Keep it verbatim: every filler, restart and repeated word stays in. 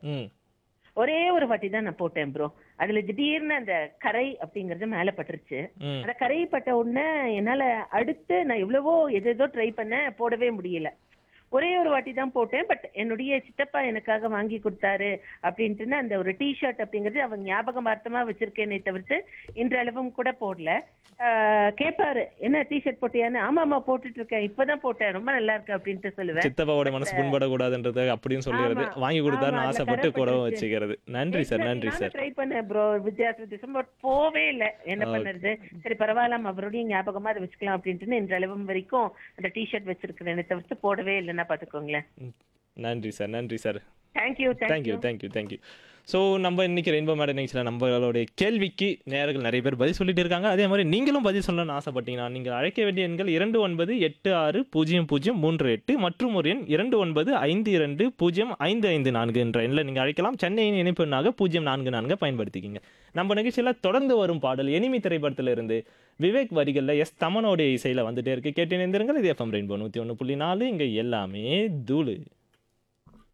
ம். ஒரே ஒரு வாட்டி தான் நான் போட்டேன் ப்ரோ. அதுல திடீர்னு அந்த கரை அப்படிங்கறது மேல பட்டுருச்சு. ம். அந்த கரை பட்ட உடனே என்னால அடுத்து நான் எவ்வளவோ எதேதோ ட்ரை பண்ணேன், போடவே முடியல. ஒரே ஒரு வாட்டி தான் போட்டேன். பட் என்னுடைய சித்தப்பா எனக்காக வாங்கி கொடுத்தாரு அப்படின்ட்டுன்னு அந்த ஒரு டி ஷர்ட் அப்படிங்கிறது அவங்க ஞாபகமார்த்தமா வச்சிருக்கேனே தவிர்த்து இன்றளவும் கூட போடல. ஆஹ் கேட்பாரு, என்ன டி ஷர்ட் போட்டியான்னு. ஆமா ஆமா போட்டுட்டு இருக்கேன், இப்பதான் போட்டேன், ரொம்ப நல்லா இருக்கு அப்படின்ட்டு சொல்லுவேன். சித்தப்பாவோட பட் மனசு புண்படக்கூடாதுன்றது அப்படின்னு சொல்லிடுறது. ஆமா வாங்கி ஆமா கொடுத்தாருன்னு அதுல கரை ஆசைப்பட்டு கூடவும் பட்டுருச்சு. வச்சுக்கிறது. நன்றி சார், எக்ஸாக்ட்லி நன்றி நானும் சார். ட்ரை பண்ணேன் ப்ரோ, வித்தியாச வித்தியாசம் பட் போவே இல்லை. என்ன ஓகே. பண்ணுறது, சரி பரவாயில்ல நம்ம அவருடைய ஞாபகமா அதை வச்சுக்கலாம் அப்படின்ட்டு இன்றளவும் வரைக்கும் அந்த டி ஷர்ட் வச்சிருக்கிறேன் தவிர்த்து போடவே இல்லைன்னா பாத்துக்கோங்களேன். ம். நன்றி சார், நன்றி sir. Thank you thank you thank you. Thank you thank you. So நம்ம இன்னைக்கு ரெயின்போ மேடம் நிகழ்ச்சியில் நம்மளுடைய கேள்விக்கு நேயர்கள் நிறைய பேர் பதில் சொல்லிட்டு இருக்காங்க. அதே மாதிரி நீங்களும் பதில் சொல்லணும்னு ஆசைப்பட்டீங்கன்னா நீங்கள் அழைக்க வேண்டிய எண்கள் இரண்டு ஒன்பது எட்டு ஆறு பூஜ்ஜியம் பூஜ்ஜியம் மூன்று எட்டு மற்றும் ஒரு எண் இரண்டு ஒன்பது ஐந்து இரண்டு பூஜ்ஜியம் ஐந்து ஐந்து நான்கு என்ற எண்ணில் நீங்கள் அழைக்கலாம். சென்னையின் இணைப்பு எண்ணாக பூஜ்ஜியம் நான்கு நான்கு பயன்படுத்திக்கிங்க. நம்ம நிகழ்ச்சியில் தொடர்ந்து வரும் பாடல் எனிமி திரைப்படத்திலிருந்து விவேக் வரிகளில் எஸ் தமனோடைய இசையில் வந்துட்டே இருக்கு. கேட்டு இணைந்திருங்கள். இது எஃப்எம் ரெயின்போ நூற்றி ஒன்று புள்ளி நாலு. இங்கே எல்லாமே தூளு.